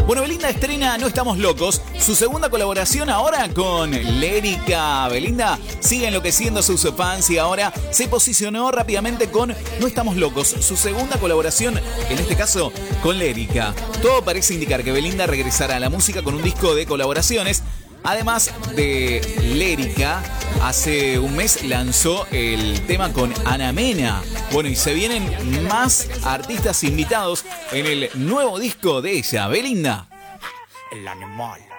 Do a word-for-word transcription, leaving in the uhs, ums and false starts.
Bueno, Belinda estrena No Estamos Locos, su segunda colaboración ahora con Lérica. Belinda sigue enloqueciendo a sus fans y ahora se posicionó rápidamente con No Estamos Locos, su segunda colaboración, en este caso con Lérica. Todo parece indicar que Belinda regresará a la música con un disco de colaboraciones. Además de Lérica, hace un mes lanzó el tema con Ana Mena. Bueno, y se vienen más artistas invitados en el nuevo disco de ella, Belinda. El animal.